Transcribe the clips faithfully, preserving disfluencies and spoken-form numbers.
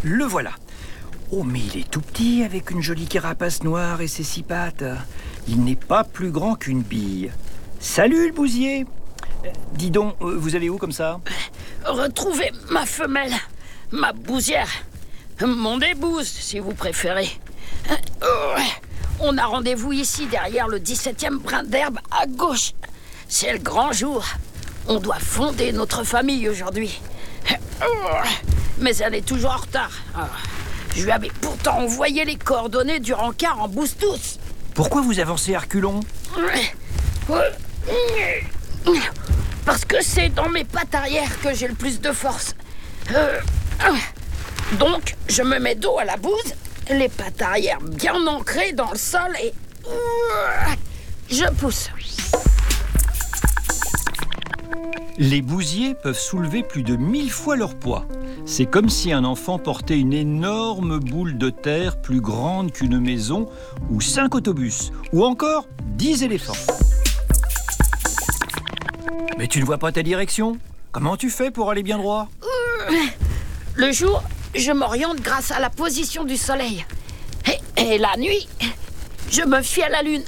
le voilà. Oh, mais il est tout petit avec une jolie carapace noire et ses six pattes. Il n'est pas plus grand qu'une bille. Salut le bousier. Euh, dis donc, euh, vous allez où comme ça? Retrouver ma femelle, ma bousière, mon épouse si vous préférez. On a rendez-vous ici derrière le dix-septième brin d'herbe à gauche. C'est le grand jour. On doit fonder notre famille aujourd'hui. Mais elle est toujours en retard. Je lui avais pourtant envoyé les coordonnées du rencard en boostous. Pourquoi vous avancez à reculons? Parce que c'est dans mes pattes arrière que j'ai le plus de force. Euh, donc, je me mets dos à la bouse, les pattes arrière bien ancrées dans le sol et... je pousse. Les bousiers peuvent soulever plus de mille fois leur poids. C'est comme si un enfant portait une énorme boule de terre plus grande qu'une maison, ou cinq autobus, ou encore dix éléphants. Mais tu ne vois pas ta direction? Comment tu fais pour aller bien droit? Le jour, je m'oriente grâce à la position du soleil. Et, et la nuit, je me fie à la lune.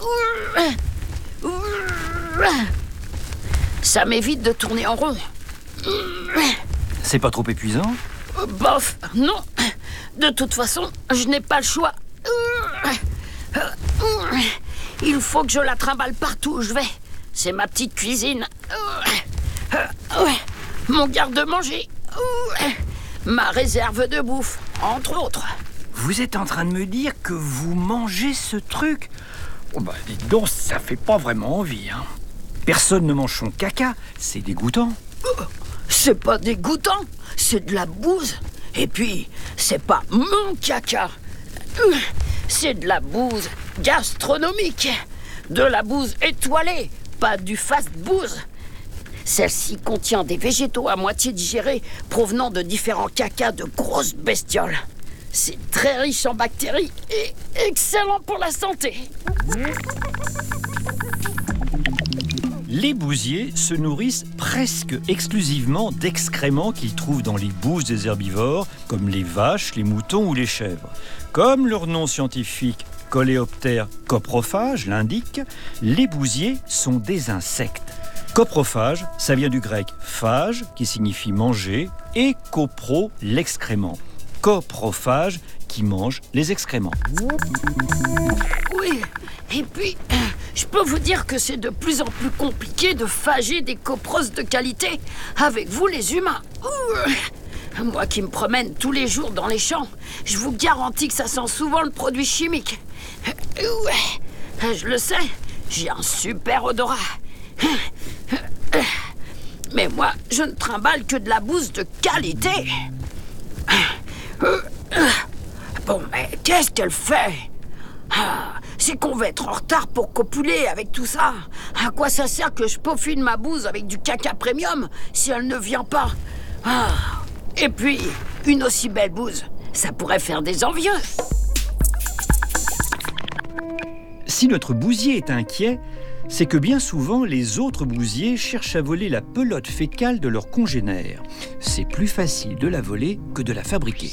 Ça m'évite de tourner en rond. C'est pas trop épuisant? Bof, non. De toute façon, je n'ai pas le choix. Il faut que je la trimballe partout où je vais. C'est ma petite cuisine. Mon garde-manger. Ma réserve de bouffe, entre autres. Vous êtes en train de me dire que vous mangez ce truc? Oh bah dites donc, ça fait pas vraiment envie, hein. Personne ne mange son caca, c'est dégoûtant. C'est pas dégoûtant, c'est de la bouse. Et puis, c'est pas mon caca. C'est de la bouse gastronomique. De la bouse étoilée, pas du fast-bouse. Celle-ci contient des végétaux à moitié digérés provenant de différents cacas de grosses bestioles. C'est très riche en bactéries et excellent pour la santé. Les bousiers se nourrissent presque exclusivement d'excréments qu'ils trouvent dans les bouses des herbivores, comme les vaches, les moutons ou les chèvres. Comme leur nom scientifique Coléoptère coprophage l'indique, les bousiers sont des insectes. Coprophage, ça vient du grec phage, qui signifie manger, et copro, l'excrément. Coprophage, qui mange les excréments. Oui, et puis, je peux vous dire que c'est de plus en plus compliqué de phager des copros de qualité avec vous les humains. Ouh. Moi qui me promène tous les jours dans les champs, je vous garantis que ça sent souvent le produit chimique. Je le sais, j'ai un super odorat. Mais moi, je ne trimballe que de la bouse de qualité. Bon, mais qu'est-ce qu'elle fait? C'est qu'on va être en retard pour copuler avec tout ça. À quoi ça sert que je peaufine ma bouse avec du caca premium si elle ne vient pas? Et puis, une aussi belle bouse, ça pourrait faire des envieux. Si notre bousier est inquiet, c'est que bien souvent, les autres bousiers cherchent à voler la pelote fécale de leurs congénères. C'est plus facile de la voler que de la fabriquer.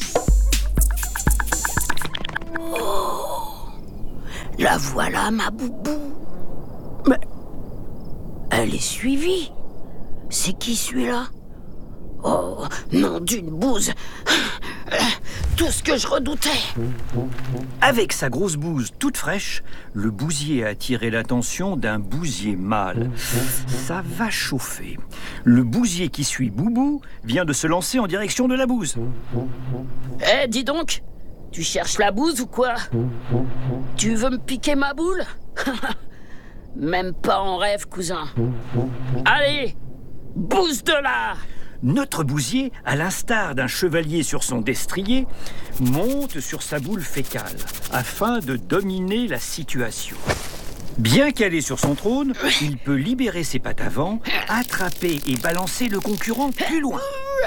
Oh, la voilà, ma boubou. Mais elle est suivie. C'est qui celui-là? Oh, nom d'une bouse. Tout ce que je redoutais. Avec sa grosse bouse toute fraîche, le bousier a attiré l'attention d'un bousier mâle. Ça va chauffer. Le bousier qui suit Boubou vient de se lancer en direction de la bouse. Eh, dis donc, tu cherches la bouse ou quoi? Tu veux me piquer ma boule? Même pas en rêve, cousin. Allez, bouse de là! Notre bousier, à l'instar d'un chevalier sur son destrier, monte sur sa boule fécale afin de dominer la situation. Bien calé sur son trône, il peut libérer ses pattes avant, attraper et balancer le concurrent plus loin.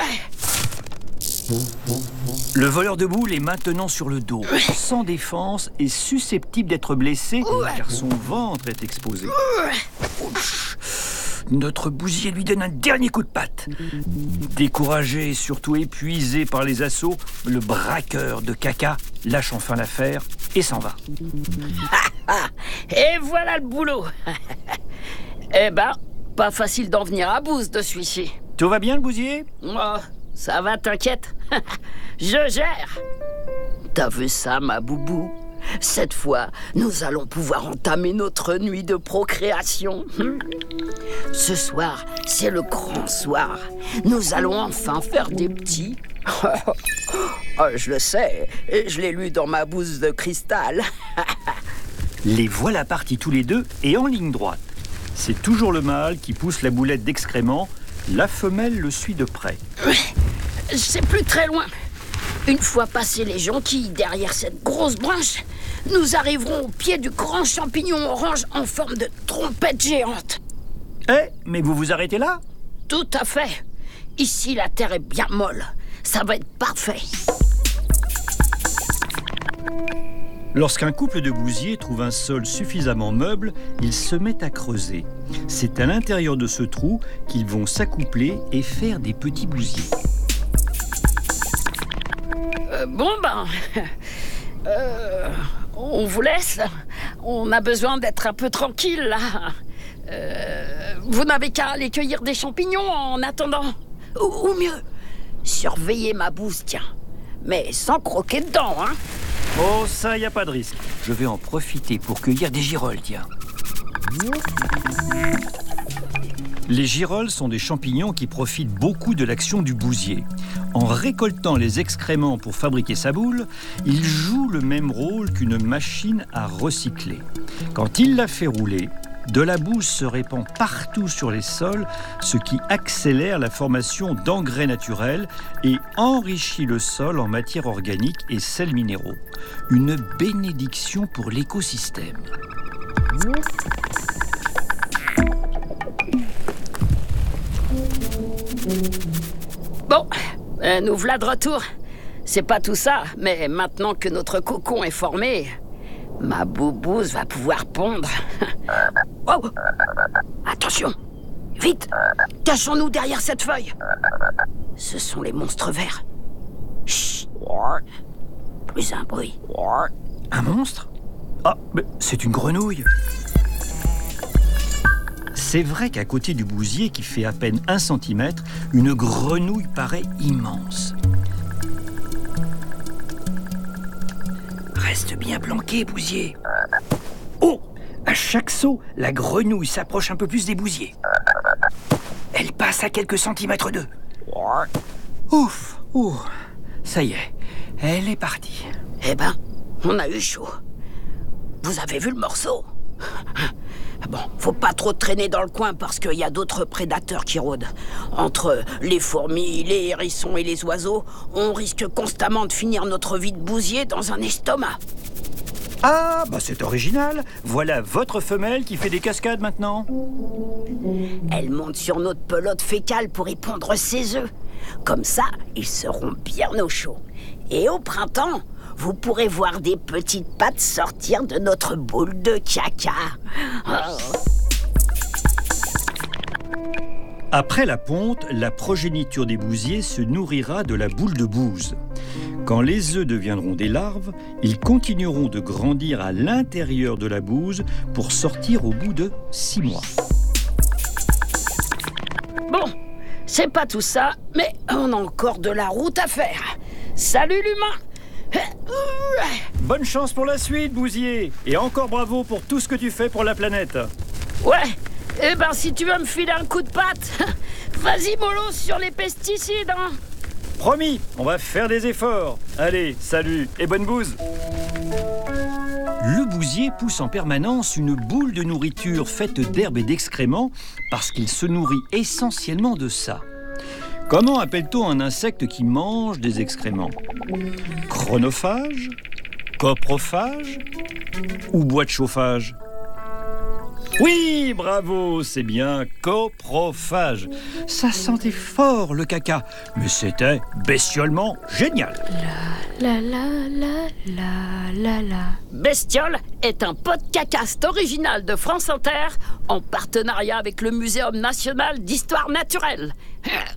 Le voleur de boules est maintenant sur le dos, sans défense et susceptible d'être blessé car son ventre est exposé. notre bousier lui donne un dernier coup de patte. Découragé et surtout épuisé par les assauts, le braqueur de caca lâche enfin l'affaire et s'en va. Et voilà le boulot. Eh ben, pas facile d'en venir à bout de celui-ci. Tout va bien, le bousier? Oh, ça va, t'inquiète. Je gère. T'as vu ça, ma boubou? Cette fois, nous allons pouvoir entamer notre nuit de procréation. Ce soir, c'est le grand soir. Nous allons enfin faire des petits. Oh, je le sais, et je l'ai lu dans ma bouse de cristal. Les voilà partis tous les deux et en ligne droite. C'est toujours le mâle qui pousse la boulette d'excréments. La femelle le suit de près. C'est plus très loin. Une fois passés les jonquilles derrière cette grosse branche, nous arriverons au pied du grand champignon orange en forme de trompette géante. Eh, mais vous vous arrêtez là? Tout à fait. Ici, la terre est bien molle. Ça va être parfait. Lorsqu'un couple de bousiers trouve un sol suffisamment meuble, ils se mettent à creuser. C'est à l'intérieur de ce trou qu'ils vont s'accoupler et faire des petits bousiers. Euh, bon ben, euh, on vous laisse. On a besoin d'être un peu tranquille là. Euh, vous n'avez qu'à aller cueillir des champignons en attendant. Ou, ou mieux, surveillez ma bouse, tiens. Mais sans croquer dedans, hein. Oh, ça, y a pas de risque. Je vais en profiter pour cueillir des girolles, tiens. Les girolles sont des champignons qui profitent beaucoup de l'action du bousier. En récoltant les excréments pour fabriquer sa boule, il joue le même rôle qu'une machine à recycler. Quand il la fait rouler, de la bouse se répand partout sur les sols, ce qui accélère la formation d'engrais naturels et enrichit le sol en matière organique et sels minéraux. Une bénédiction pour l'écosystème. Bon, euh, nous voilà de retour. C'est pas tout ça, mais maintenant que notre cocon est formé, ma boubouse va pouvoir pondre. Oh! Attention! Vite! Cachons-nous derrière cette feuille! Ce sont les monstres verts. Chut! Plus un bruit. Un monstre? Ah, mais c'est une grenouille! C'est vrai qu'à côté du bousier qui fait à peine un centimètre, une grenouille paraît immense. Reste bien planqué, bousier. Oh! À chaque saut, la grenouille s'approche un peu plus des bousiers. Elle passe à quelques centimètres d'eux. Ouf! Ouf! Ça y est, elle est partie. Eh ben, on a eu chaud. Vous avez vu le morceau? Bon, faut pas trop traîner dans le coin parce qu'il y a d'autres prédateurs qui rôdent. Entre les fourmis, les hérissons et les oiseaux, on risque constamment de finir notre vie de bousier dans un estomac. Ah, bah c'est original. Voilà votre femelle qui fait des cascades maintenant. Elle monte sur notre pelote fécale pour y pondre ses œufs. Comme ça, ils seront bien au chaud. Et au printemps, vous pourrez voir des petites pattes sortir de notre boule de caca. Oh. Après la ponte, la progéniture des bousiers se nourrira de la boule de bouse. Quand les œufs deviendront des larves, ils continueront de grandir à l'intérieur de la bouse pour sortir au bout de six mois. Bon, c'est pas tout ça, mais on a encore de la route à faire. Salut l'humain! Bonne chance pour la suite, bousier. Et encore bravo pour tout ce que tu fais pour la planète. Ouais, eh ben si tu veux me filer un coup de patte, vas-y mollo sur les pesticides, hein. Promis, on va faire des efforts. Allez, salut et bonne bouse. Le bousier pousse en permanence une boule de nourriture faite d'herbes et d'excréments parce qu'il se nourrit essentiellement de ça. Comment appelle-t-on un insecte qui mange des excréments? Chronophage? Coprophage? Ou bois de chauffage? Oui, bravo, c'est bien coprophage. Ça sentait fort le caca, mais c'était bestiolement génial. La la la la la la. Bestiole est un podcast original de France Inter en partenariat avec le Muséum national d'histoire naturelle.